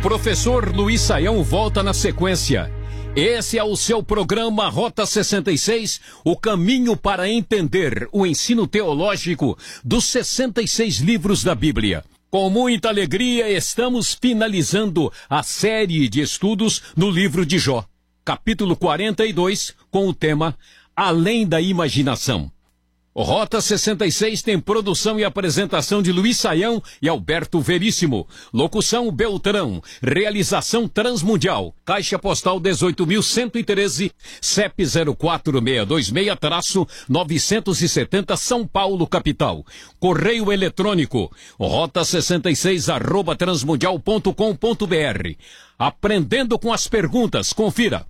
professor Luiz Saião volta na sequência. Esse é o seu programa Rota 66, o caminho para entender o ensino teológico dos 66 livros da Bíblia. Com muita alegria, estamos finalizando a série de estudos no livro de Jó, capítulo 42, com o tema Além da Imaginação. O Rota 66 tem produção e apresentação de Luiz Saião e Alberto Veríssimo. Locução Beltrão. Realização Transmundial. Caixa Postal 18.113, CEP 04626-970 São Paulo, capital. Correio eletrônico rota66@transmundial.com.br. Aprendendo com as perguntas. Confira.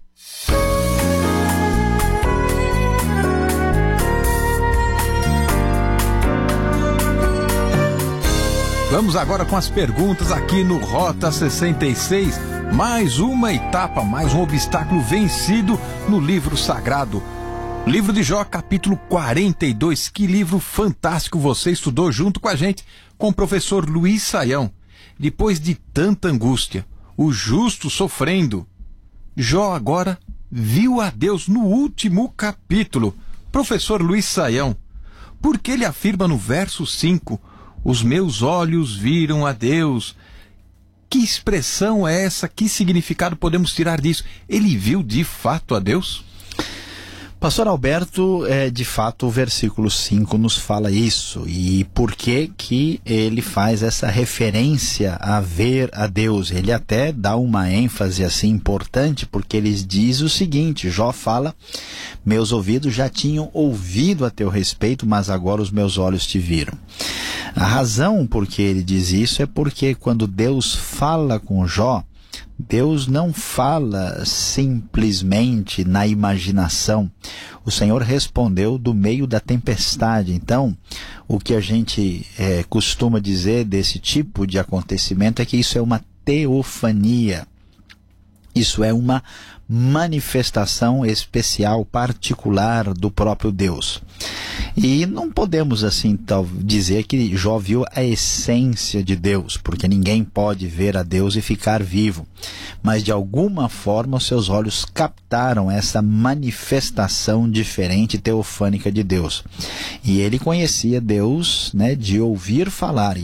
Vamos agora com as perguntas aqui no Rota 66. Mais uma etapa, mais um obstáculo vencido no livro sagrado. Livro de Jó, capítulo 42. Que livro fantástico você estudou junto com a gente, com o professor Luiz Saião. Depois de tanta angústia, o justo sofrendo, Jó agora viu a Deus no último capítulo. Professor Luiz Saião, porque ele afirma no verso 5... os meus olhos viram a Deus. Que expressão é essa? Que significado podemos tirar disso? Ele viu de fato a Deus? Pastor Alberto, de fato o versículo 5 nos fala isso. E por que que ele faz essa referência a ver a Deus? Ele até dá uma ênfase assim importante, porque ele diz o seguinte, Jó fala: meus ouvidos já tinham ouvido a teu respeito, mas agora os meus olhos te viram. A razão por que ele diz isso é porque quando Deus fala com Jó, Deus não fala simplesmente na imaginação. O Senhor respondeu do meio da tempestade. Então, o que a gente costuma dizer desse tipo de acontecimento é que isso é uma teofania. Isso é uma manifestação especial, particular do próprio Deus. E não podemos assim dizer que Jó viu a essência de Deus, porque ninguém pode ver a Deus e ficar vivo. Mas de alguma forma os seus olhos captaram essa manifestação diferente, teofânica de Deus. E ele conhecia Deus, de ouvir falar.